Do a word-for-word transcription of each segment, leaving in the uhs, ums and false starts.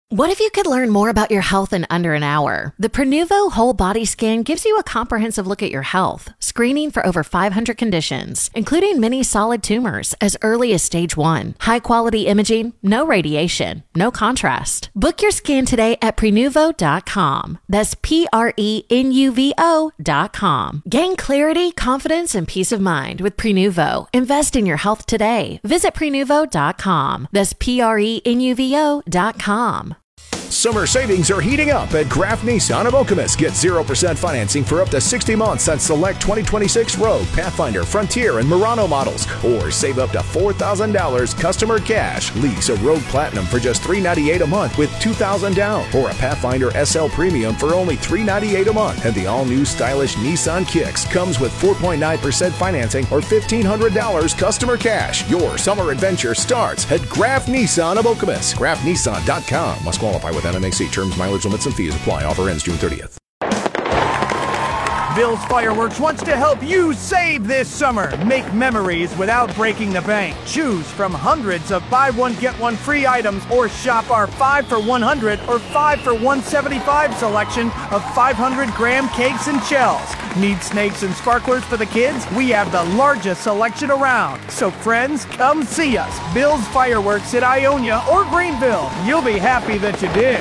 What if you could learn more about your health in under an hour? The Prenuvo Whole Body Scan gives you a comprehensive look at your health, screening for over five hundred conditions, including many solid tumors as early as stage one. High-quality imaging, no radiation, no contrast. Book your scan today at prenuvo dot com. That's P R E N U V O dot com. Gain clarity, confidence, and peace of mind with Prenuvo. Invest in your health today. Visit prenuvo dot com. That's P R E N U V O dot com. Summer savings are heating up at Graff Nissan of Okemos. Get zero percent financing for up to sixty months on select twenty twenty-six Rogue, Pathfinder, Frontier, and Murano models. Or save up to four thousand dollars customer cash. Lease a Rogue Platinum for just three hundred ninety-eight dollars a month with two thousand dollars down. Or a Pathfinder S L Premium for only three hundred ninety-eight dollars a month. And the all-new stylish Nissan Kicks comes with four point nine percent financing or fifteen hundred dollars customer cash. Your summer adventure starts at Graff Nissan of Okemos. graff nissan dot com. Must qualify with N M A C. Terms, mileage limits, and fees apply. Offer ends June thirtieth. Bill's Fireworks wants to help you save this summer. Make memories without breaking the bank. Choose from hundreds of buy one get one free items or shop our five for one hundred or five for one seventy-five selection of five hundred gram cakes and shells. Need snakes and sparklers for the kids? We have the largest selection around. So friends, come see us. Bill's Fireworks at Ionia or Greenville. You'll be happy that you did.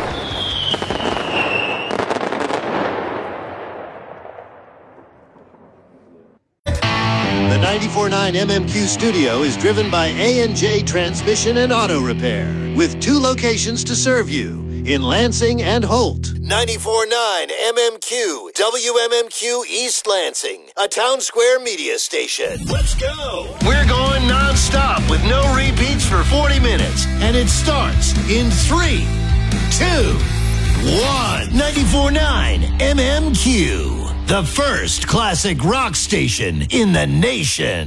The ninety-four point nine M M Q studio is driven by A and J Transmission and Auto Repair, with two locations to serve you, in Lansing and Holt. ninety-four point nine M M Q, W M M Q East Lansing, a Town Square media station. Let's go! We're going non-stop with no repeats for forty minutes, and it starts in three, two, one. ninety-four point nine M M Q. The first classic rock station in the nation.